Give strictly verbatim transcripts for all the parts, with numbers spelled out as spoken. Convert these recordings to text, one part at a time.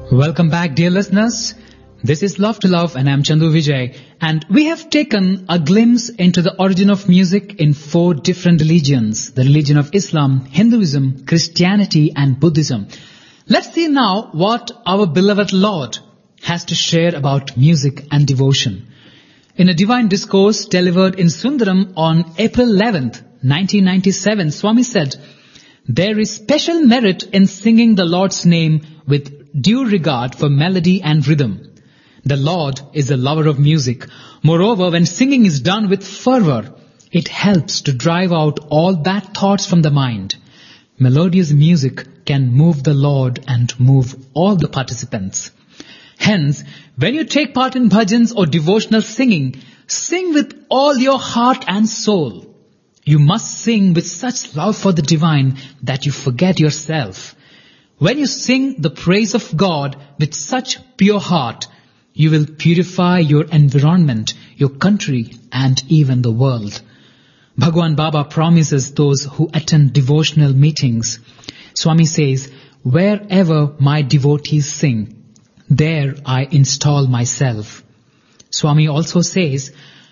Welcome back, dear listeners. This is Love to Love and I'm Chandu Vijay, and we have taken a glimpse into the origin of music in four different religions: the religion of Islam, Hinduism, Christianity and Buddhism. Let's see now what our beloved Lord has to share about music and devotion. In a divine discourse delivered in Sundaram on April eleventh, nineteen ninety-seven, Swami said, "There is special merit in singing the Lord's name with due regard for melody and rhythm. The Lord is a lover of music. Moreover, when singing is done with fervor, it helps to drive out all bad thoughts from the mind. Melodious music can move the Lord and move all the participants. Hence, when you take part in bhajans or devotional singing, sing with all your heart and soul. You must sing with such love for the divine that you forget yourself. When you sing the praise of God with such pure heart, you will purify your environment, your country, and even the world." Bhagwan Baba promises those who attend devotional meetings. Swami says, "Wherever my devotees sing, there I install myself." Swami also says,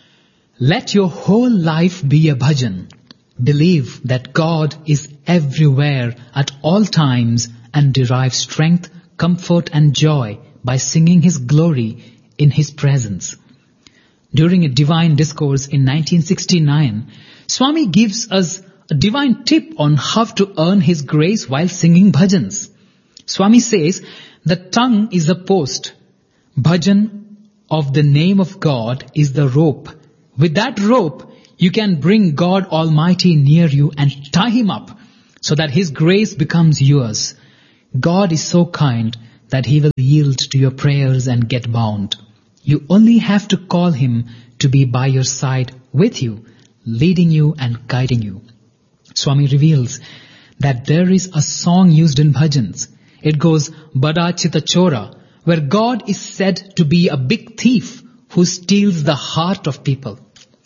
"Let your whole life be a bhajan. Believe that God is everywhere at all times and derive strength, comfort and joy by singing His glory in His presence." During a divine discourse in nineteen sixty-nine, Swami gives us a divine tip on how to earn His grace while singing bhajans. Swami says, "The tongue is a post. Bhajan of the name of God is the rope. With that rope, you can bring God Almighty near you and tie Him up so that His grace becomes yours. God is so kind that He will yield to your prayers and get bound. You only have to call Him to be by your side with you, leading you and guiding you." Swami reveals that there is a song used in bhajans. It goes, "Bada Chita Chora," where God is said to be a big thief who steals the heart of people.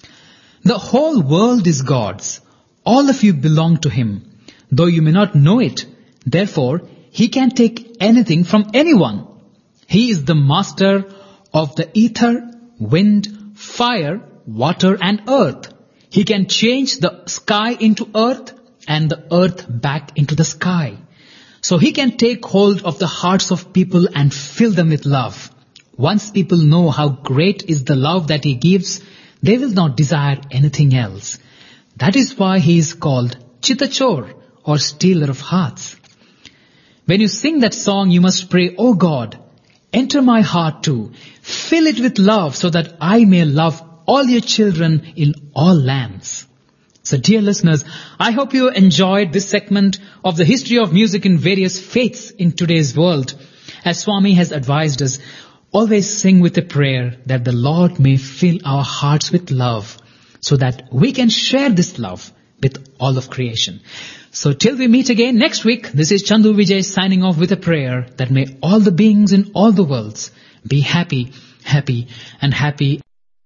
The whole world is God's. All of you belong to Him, though you may not know it. Therefore, He can take anything from anyone. He is the master of the ether, wind, fire, water and earth. He can change the sky into earth and the earth back into the sky. So He can take hold of the hearts of people and fill them with love. Once people know how great is the love that He gives, they will not desire anything else. That is why He is called Chitachor, or stealer of hearts. When you sing that song, you must pray, "Oh God, enter my heart too. Fill it with love so that I may love all your children in all lands." So dear listeners, I hope you enjoyed this segment of the history of music in various faiths in today's world. As Swami has advised us, always sing with a prayer that the Lord may fill our hearts with love so that we can share this love with all of creation. So till we meet again next week, this is Chandu Vijay signing off with a prayer that may all the beings in all the worlds be happy, happy and happy.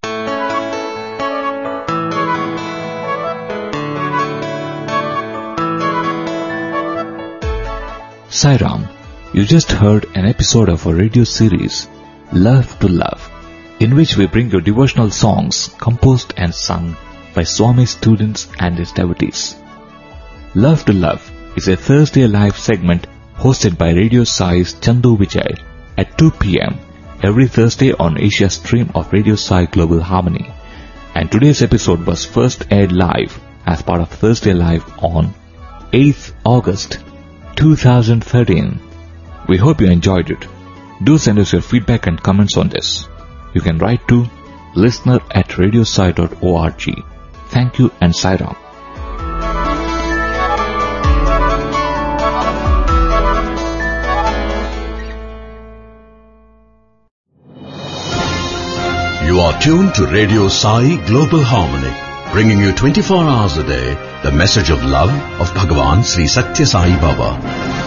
Sai Ram, you just heard an episode of our radio series, Love to Love, in which we bring you devotional songs composed and sung by Swami's students and his devotees. Love to Love is a Thursday live segment hosted by Radio Sai's Chandu Vijay at two p.m. every Thursday on Asia stream of Radio Sai Global Harmony. And today's episode was first aired live as part of Thursday Live on eighth August two thousand thirteen. We hope you enjoyed it. Do send us your feedback and comments on this. You can write to listener at radiosai dot org. Thank you and Sai Ram. You are tuned to Radio Sai Global Harmony, bringing you twenty-four hours a day the message of love of Bhagavan Sri Satya Sai Baba.